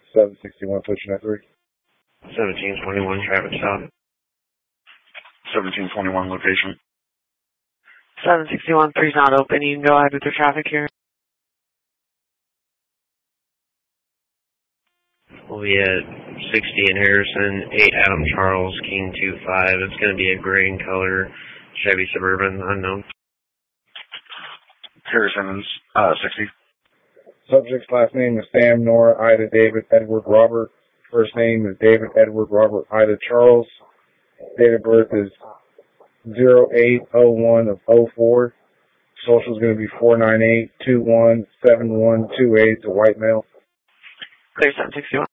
761 pushing at 3. 1721 traffic stop. 1721 location. 761 3's not open. You can go ahead with the traffic here. We'll be at 60 in Harrison, 8 Adam Charles, King 25. It's going to be a gray in color Chevy Suburban, unknown. Harrison is 60. Subject's last name is Sam, Nora, Ida, David, Edward, Robert. First name is David, Edward, Robert, Ida, Charles. Date of birth is 0801 of 04. Social is going to be 498-217128. It's a white male. Clear 761.